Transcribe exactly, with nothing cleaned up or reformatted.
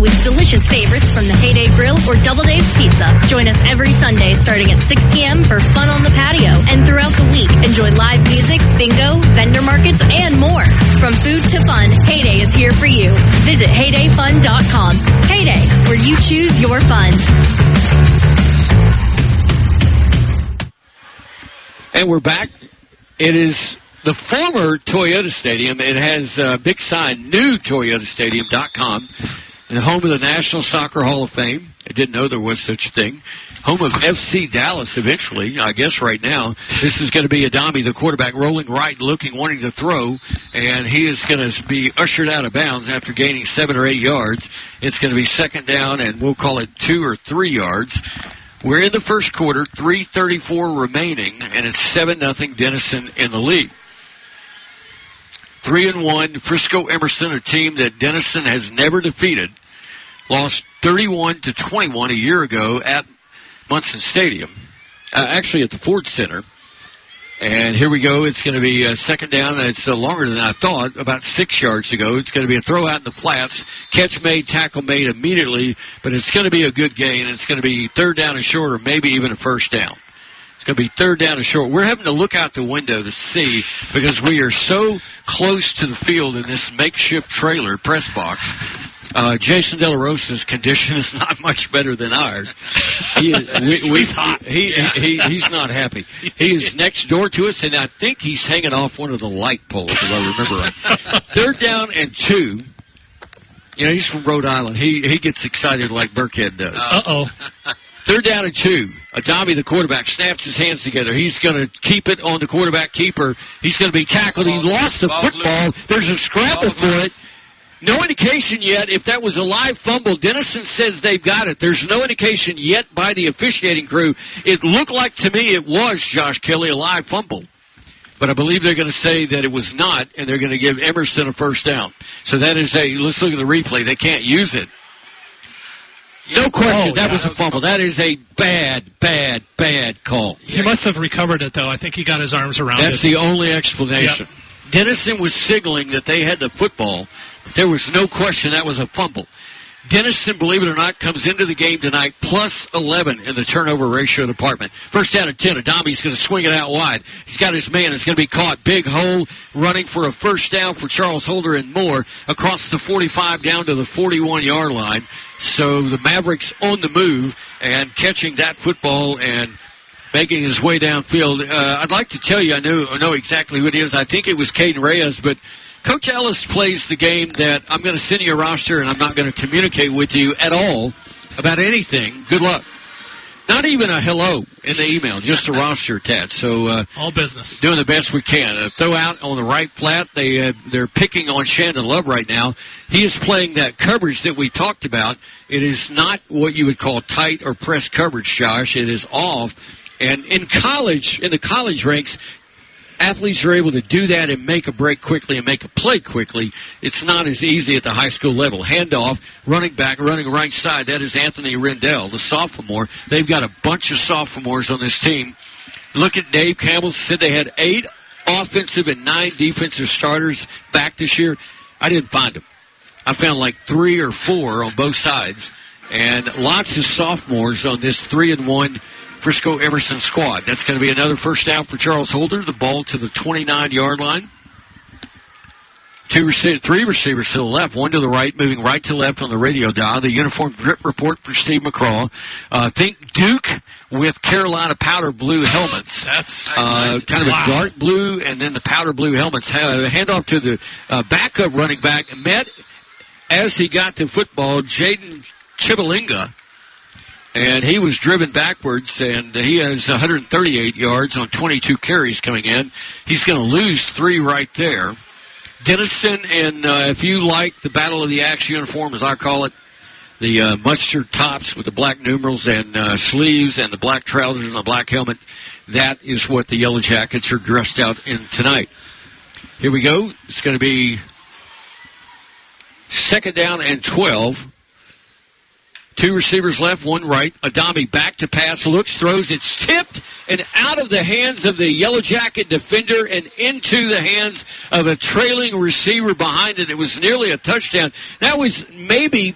with delicious favorites from the Heyday Grill or Double Dave's Pizza. Join us every Sunday starting at six p.m. for fun on the patio. And throughout the week, enjoy live music, bingo, vendor markets, and more. From food to fun, Heyday is here for you. Visit heyday fun dot com. Heyday, where you choose your fun. And we're back. It is the former Toyota Stadium. It has a big sign, new toyota stadium dot com, and home of the National Soccer Hall of Fame. I didn't know there was such a thing. Home of F C Dallas eventually, I guess right now. This is going to be Adami, the quarterback, rolling right, looking, wanting to throw, and he is going to be ushered out of bounds after gaining seven or eight yards. It's going to be second down, and we'll call it two or three yards. We're in the first quarter, three thirty-four remaining, and it's seven nothing Denison in the lead. Three and one, Frisco Emerson, a team that Denison has never defeated, lost thirty-one to twenty-one a year ago at Munson Stadium, uh, actually at the Ford Center. And here we go. It's going to be a second down. It's uh, longer than I thought, about six yards to go. It's going to be a throw out in the flats. Catch made, tackle made immediately, but it's going to be a good gain. It's going to be third down and short, or maybe even a first down. It's going to be third down and short. We're having to look out the window to see because we are so close to the field in this makeshift trailer press box. Uh, Jason De La Rosa's condition is not much better than ours. He is, we, we, he's hot. He, yeah. he, he, he's not happy. He is next door to us, and I think he's hanging off one of the light poles, if I remember right. Third down and two. You know, he's from Rhode Island. He he gets excited like Burkhead does. Uh-oh. Third down and two. Adami, the quarterback, snaps his hands together. He's going to keep it on the quarterback keeper. He's going to be tackled. He lost the football. There's a scramble for it. No indication yet if that was a live fumble. Denison says they've got it. There's no indication yet by the officiating crew. It looked like to me it was, Josh Kelly, a live fumble. But I believe they're going to say that it was not, and they're going to give Emerson a first down. So that is a, let's look at the replay. They can't use it. No question, oh, that yeah. was a fumble. That is a bad, bad, bad call. He must have recovered it, though. I think he got his arms around That's it. the only explanation. Yep. Denison was signaling that they had the football, but there was no question that was a fumble. Denison, believe it or not, comes into the game tonight plus eleven in the turnover ratio department. First down and ten. Adami's going to swing it out wide. He's got his man. It's going to be caught. Big hole running for a first down for Charles Holder and more across the forty-five down to the forty-one-yard line. So the Mavericks on the move and catching that football and making his way downfield. Uh, I'd like to tell you, I know, I know exactly who it is. I think it was Caden Reyes, but Coach Ellis plays the game that I'm going to send you a roster and I'm not going to communicate with you at all about anything. Good luck. Not even a hello in the email, just a roster attached. So uh, all business. Doing the best we can. Uh, throw out on the right flat. They uh, they're picking on Shandon Love right now. He is playing that coverage that we talked about. It is not what you would call tight or press coverage, Josh. It is off. And in college, in the college ranks, athletes are able to do that and make a break quickly and make a play quickly. It's not as easy at the high school level. Handoff, running back, running right side. That is Anthony Rendell, the sophomore. They've got a bunch of sophomores on this team. Look at Dave Campbell. Said they had eight offensive and nine defensive starters back this year. I didn't find them. I found like three or four on both sides. And lots of sophomores on this three and one Frisco Emerson squad. That's going to be another first down for Charles Holder. The ball to the twenty-nine-yard line. Two rece- three receivers to the left, one to the right, moving right to left on the radio dial. The uniform drip report for Steve McCraw. Uh, think Duke with Carolina powder blue helmets. That's uh, kind of wow. a dark blue, and then the powder blue helmets. Uh, handoff to the uh, backup running back. Met as he got the football, Jaden Chibalinga. And he was driven backwards, and he has one hundred thirty-eight yards on twenty-two carries coming in. He's going to lose three right there. Denison, and uh, if you like the Battle of the Axe uniform, as I call it, the uh, mustard tops with the black numerals and uh, sleeves and the black trousers and the black helmet, that is what the Yellow Jackets are dressed out in tonight. Here we go. It's going to be second down and twelve. Two receivers left, one right. Adami back to pass, looks, throws. It's tipped and out of the hands of the Yellow Jacket defender and into the hands of a trailing receiver behind it. It was nearly a touchdown. That was maybe